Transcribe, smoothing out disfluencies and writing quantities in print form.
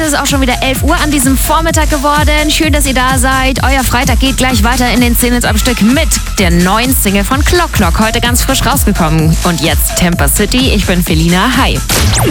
ist auch schon wieder 11 Uhr an diesem Vormittag geworden. Schön, dass ihr da seid. Euer Freitag geht gleich weiter in den 10 Hits am Stück mit der neuen Single von Clock Clock. Heute ganz frisch rausgekommen. Und jetzt Temper City. Ich bin Felina. Hi.